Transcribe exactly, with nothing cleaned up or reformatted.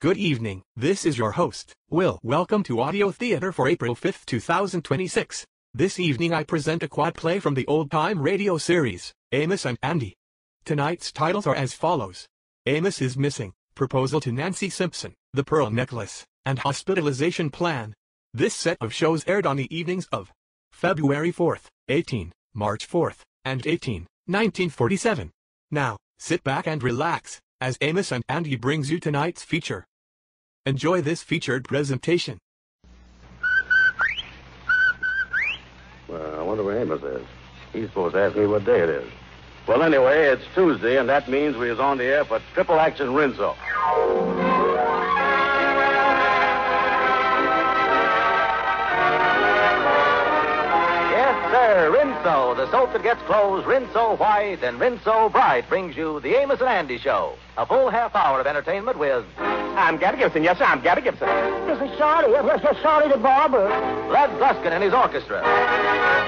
Good evening, this is your host, Will. Welcome to Audio Theater for April fifth, two thousand twenty-six. This evening I present a quad play from the old-time radio series, Amos and Andy. Tonight's titles are as follows: Amos is Missing, Proposal to Nancy Simpson, The Pearl Necklace, and Hospitalization Plan. This set of shows aired on the evenings of February fourth, eighteenth, March fourth, and eighteenth, nineteen forty-seven. Now, sit back and relax, as Amos and Andy brings you tonight's feature. Enjoy this featured presentation. Well, I wonder where Amos is. He's supposed to ask me what day it is. Well, anyway, it's Tuesday, and that means we is on the air for Triple Action Rinso. Yes, sir, Rinso, the soap that gets clothes Rinso white and Rinso bright, brings you the Amos and Andy Show. A full half hour of entertainment with... I'm Gabby Gibson. Yes, sir, I'm Gabby Gibson. This is Shorty. Yes, yes, Shorty the barber. Led Gluskin and his orchestra.